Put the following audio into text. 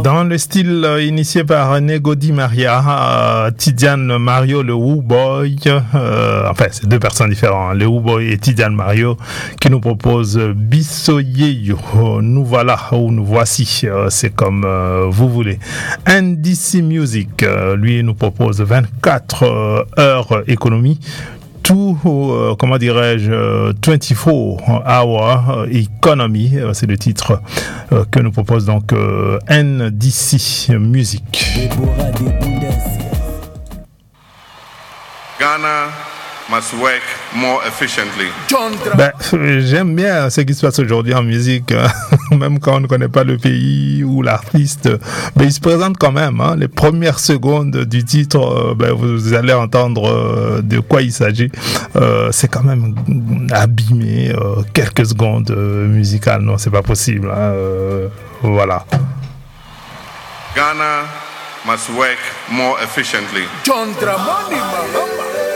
Dans le style initié par Nego Di Maria, Tidiane Mario, le Woo Boy, enfin c'est deux personnes différentes, le Woo Boy et Tidiane Mario, qui nous propose Bissoyeyo. Nous voilà, ou nous voici, c'est comme vous voulez. NDC Music, lui nous propose 24 heures économie. Tout, comment dirais-je, 24 Hour Economy, c'est le titre que nous propose donc NDC Music. Ghana must work more efficiently. J'aime bien ce qui se passe aujourd'hui en musique, même quand on ne connaît pas le pays ou l'artiste, mais il se présente quand même. Les premières secondes du titre, vous allez entendre de quoi il s'agit. C'est quand même abîmé, quelques secondes musicales, non, c'est pas possible. Voilà. Ghana must work more efficiently. John Dramani,